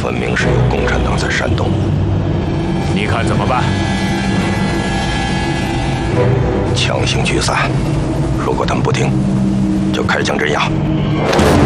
分明是有共产党在煽动。 你看怎么办？ 强行驱散。如果他们不听，就开枪镇压。